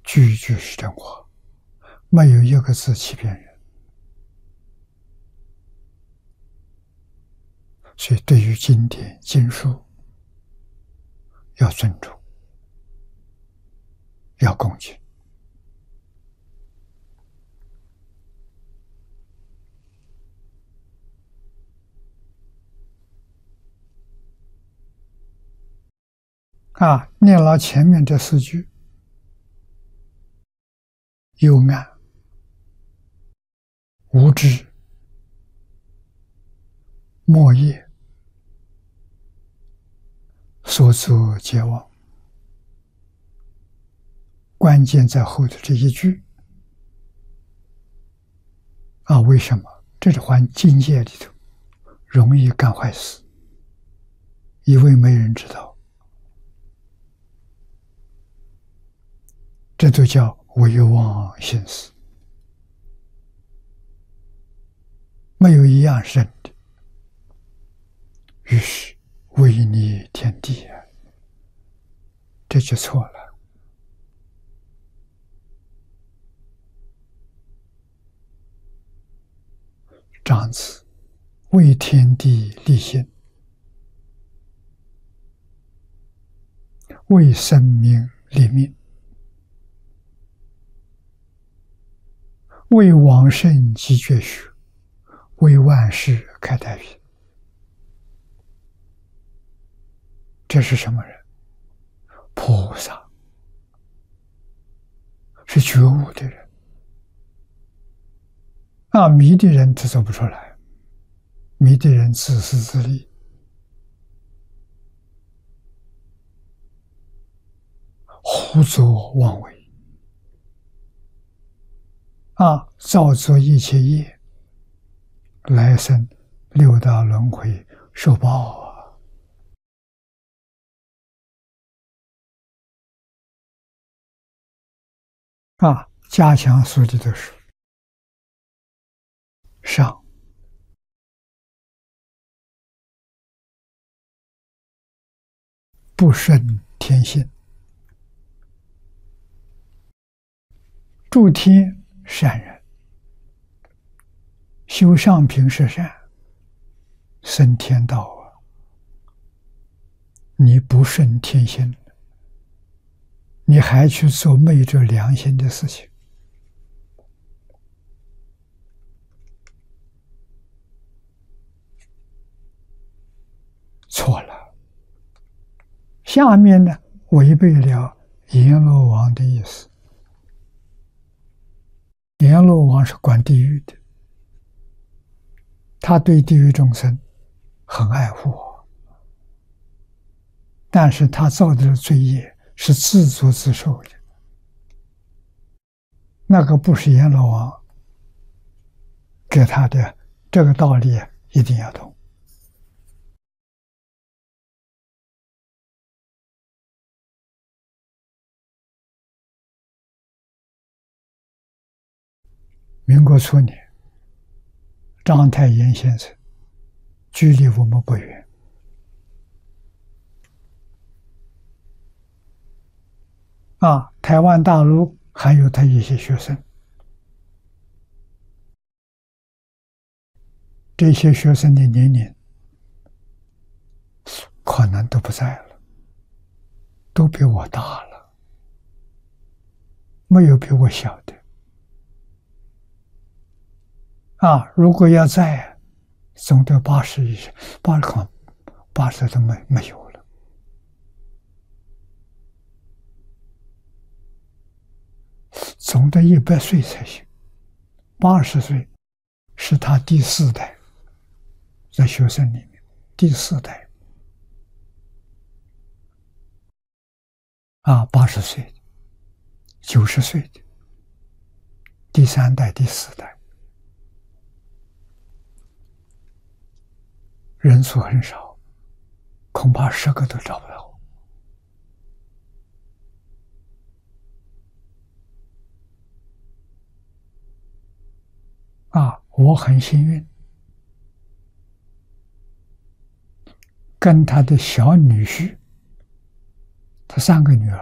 句句是真话，没有一个字欺骗人。所以，对于经典经书，要尊重，要恭敬。念了前面这4句，幽暗、无知、末业，所作皆忘。关键在后头这一句。为什么？这是环境界里头容易干坏事，以为没人知道，这就叫唯忘心思，没有一样是真的。于是违逆天地，这就错了。章子为天地立心，为生命立命，为往圣继绝学，为万世开太平。这是什么人？菩萨，是觉悟的人。迷的人他做不出来，迷的人自私自利，胡作妄为，造作一切业，来生6道轮回受报加强说的都是上不顺天性，诸天善人，修上品是善，生天道你不顺天性，你还去做昧着良心的事情，错了。下面呢，违背了阎罗王的意思。阎罗王是管地狱的，他对地狱众生很爱护，但是他造的罪业是自作自受的，那个不是阎罗王给他的，这个道理一定要懂。民国初年，章太炎先生距离我们不远，台湾大陆还有他一些学生，这些学生的年龄可能都不在了，都比我大了，没有比我小的。如果要在，总得80以上，80都没有了。总得100岁才行。80岁是他第4代，在学生里面第4代。80岁的、90岁的，第3代、第4代。人数很少，恐怕10个都找不到。我很幸运，跟他的小女婿，他3个女儿。